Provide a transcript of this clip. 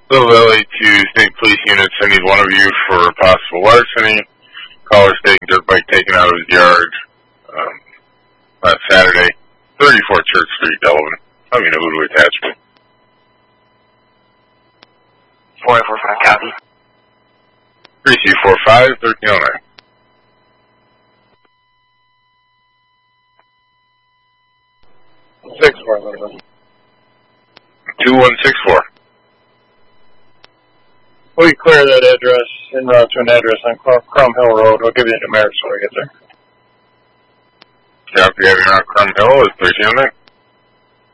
Little Valley to State Police units. I need one of you for possible larceny. Caller stating dirt bike taken out of his yard last Saturday, 34 Church Street, Delavan. Let me know who to attach me. 445 copy. 3245 1309. Six four, 2164. We clear that address en route to an address on Crum Hill Road. We'll give you the numerics when we get there. Copy, having out Crum Hill is 3 unit.